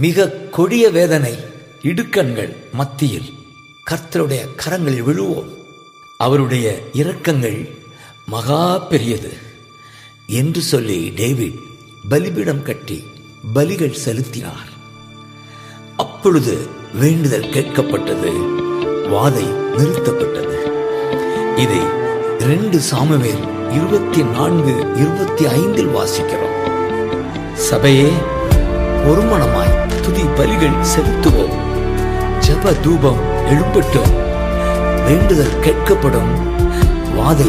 மிக கொடிய வேதனை, இடுக்கண்கள் மத்தியில் கர்த்தருடைய கரங்களில் விழுவோம். அவருடைய இரக்கங்கள் மகா பெரியது என்று சொல்லி டேவிட் பலிபீடம் கட்டி பலிகள் செலுத்தினார். அப்பொழுது வேண்டுதல் கேட்கப்பட்டது, வாதை நிறுத்தப்பட்டது. இதை 2 சாமுவேல் 24:25 வாசிக்கிறோம். சபையே, ஒருமனமாய் துதி பலிகள் செலுத்துவோம். ஜெப தூபம் எழும்பட்டும். வேண்டுதல் கேட்கப்படும், வாதை